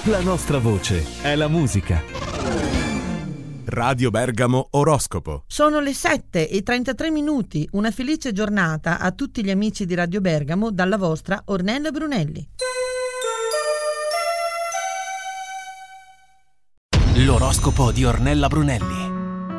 La nostra voce è la musica. Radio Bergamo Oroscopo. Sono le 7:33. Una felice giornata a tutti gli amici di Radio Bergamo dalla vostra Ornella Brunelli. L'oroscopo di Ornella Brunelli.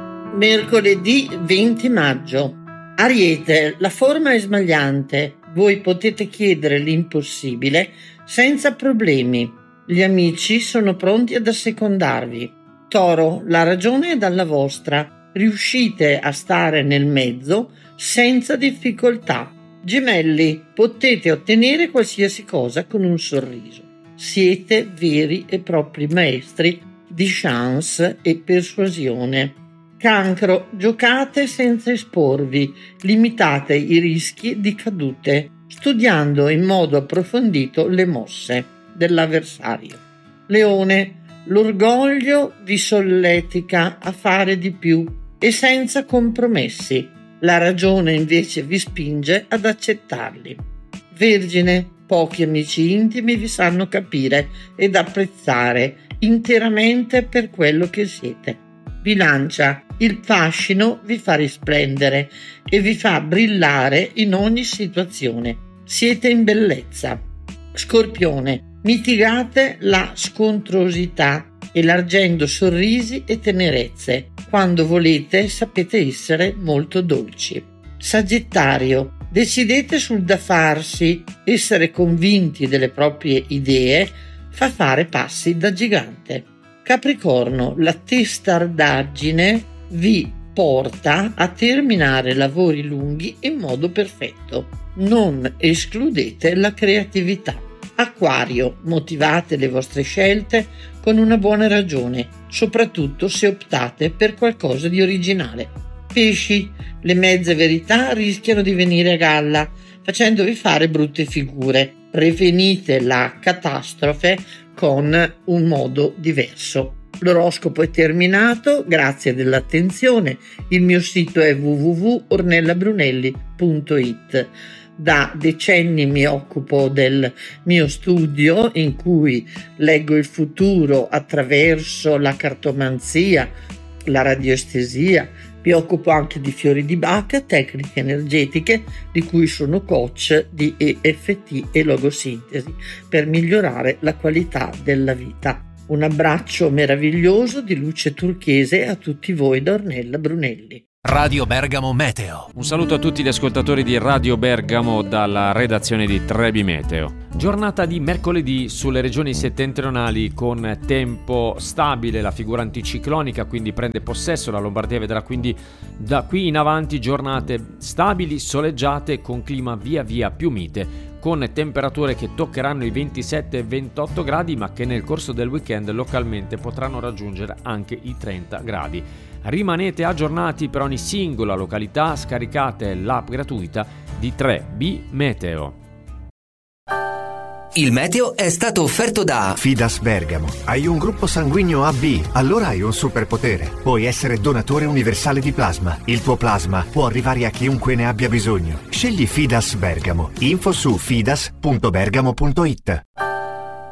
Mercoledì 20 maggio. Ariete, la forma è smagliante. Voi potete chiedere l'impossibile senza problemi. Gli amici sono pronti ad assecondarvi. Toro, la ragione è dalla vostra. Riuscite a stare nel mezzo senza difficoltà. Gemelli, potete ottenere qualsiasi cosa con un sorriso. Siete veri e propri maestri di chance e persuasione. Cancro, giocate senza esporvi, limitate i rischi di cadute, studiando in modo approfondito le mosse dell'avversario. Leone, l'orgoglio vi solletica a fare di più e senza compromessi. La ragione invece vi spinge ad accettarli. Vergine, pochi amici intimi vi sanno capire ed apprezzare interamente per quello che siete. Bilancia, il fascino vi fa risplendere e vi fa brillare in ogni situazione. Siete in bellezza. Scorpione, mitigate la scontrosità elargendo sorrisi e tenerezze. Quando volete sapete essere molto dolci. Sagittario, decidete sul da farsi, essere convinti delle proprie idee fa fare passi da gigante. Capricorno, la testardaggine vi porta a terminare lavori lunghi in modo perfetto. Non escludete la creatività. Acquario, motivate le vostre scelte con una buona ragione, soprattutto se optate per qualcosa di originale. Pesci, le mezze verità rischiano di venire a galla, facendovi fare brutte figure. Prevenite la catastrofe con un modo diverso. L'oroscopo è terminato, grazie dell'attenzione. Il mio sito è www.ornellabrunelli.it. Da decenni mi occupo del mio studio in cui leggo il futuro attraverso la cartomanzia, la radioestesia. Mi occupo anche di fiori di Bach, tecniche energetiche di cui sono coach di EFT e logosintesi per migliorare la qualità della vita. Un abbraccio meraviglioso di luce turchese a tutti voi da Ornella Brunelli. Radio Bergamo Meteo. Un saluto a tutti gli ascoltatori di Radio Bergamo dalla redazione di Trebi Meteo. Giornata di mercoledì sulle regioni settentrionali con tempo stabile, la figura anticiclonica quindi prende possesso, la Lombardia vedrà quindi da qui in avanti giornate stabili, soleggiate con clima via via più mite, con temperature che toccheranno i 27 e 28 gradi ma che nel corso del weekend localmente potranno raggiungere anche i 30 gradi. Rimanete aggiornati per ogni singola località, scaricate l'app gratuita di 3B Meteo. Il meteo è stato offerto da Fidas Bergamo. Hai un gruppo sanguigno AB, allora hai un superpotere. Puoi essere donatore universale di plasma. Il tuo plasma può arrivare a chiunque ne abbia bisogno. Scegli Fidas Bergamo. Info su fidas.bergamo.it.